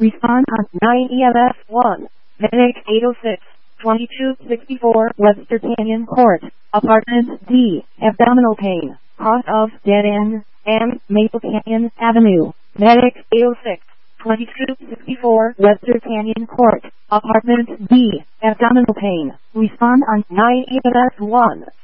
Respond on 9 EMS 1. Medic 806. 2264 Webster Canyon Court, Apartment D, abdominal pain, cause of dead end, and Maple Canyon Avenue. Medic 806, 2264 Webster Canyon Court, Apartment D, abdominal pain. Respond on 9 EMS 1.